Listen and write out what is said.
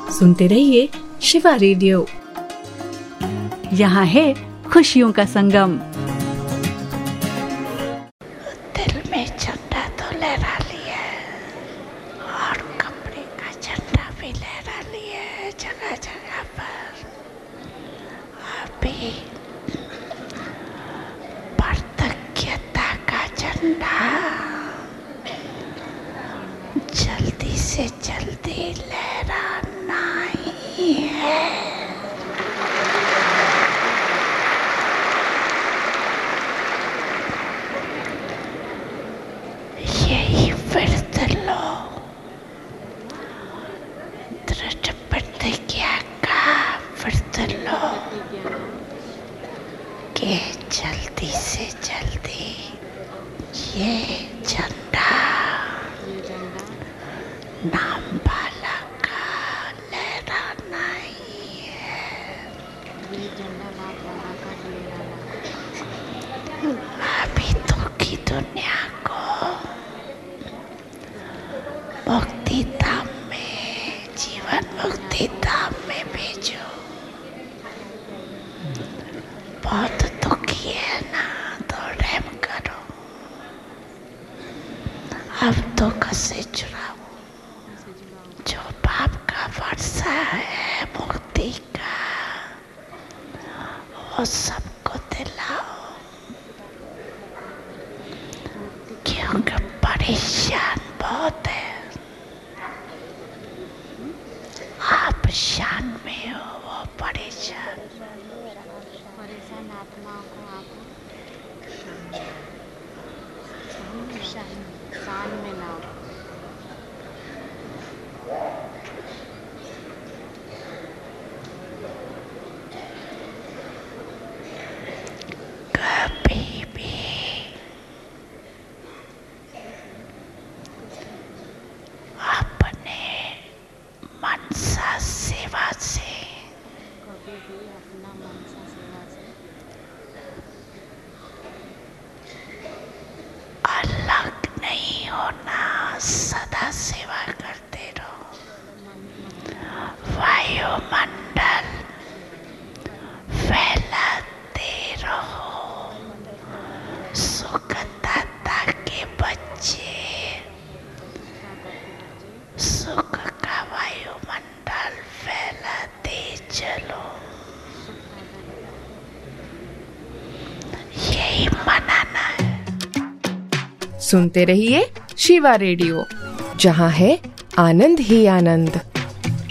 सुनते रहिए शिवा रेडियो। यहाँ है खुशियों का संगम। दिल में झंडा तो लहरा लिया और कपड़े का झंडा भी लहरा लिया है जगह जगह पर। अभी कृतज्ञता का झंडा जल्दी से जल्दी लहराना ही है। यही व्रत लो, दृढ़ प्रतिज्ञा का व्रत लो कि जल्दी से जल्दी ये झंडा नामबाला का लहराना ही है। अभी तो की दुनिया को मुक्ति धाम में, जीवन मुक्ति धाम में भेजो। बहुत दुखी है ना, तो रहम करो। अब तो कसे चुराओ, जो पाप का वर्षा है मुक्ति का, वो सबको दिलाओ। क्योंकि परेशान बहुत है। आप शान में हो, वो परेशान आत्माओं को आप शान में लाओ। कभी भी अपने मनसा सेवा से अलग नहीं होना, सदा सेवा करते रहो। वायुमंडल फैलाते रहो, सुखदाता के बच्चे, सुख का वायुमंडल फैलाते चलो। यही मनाना है। सुनते रहिए शिवा रेडियो, जहाँ है आनंद ही आनंद।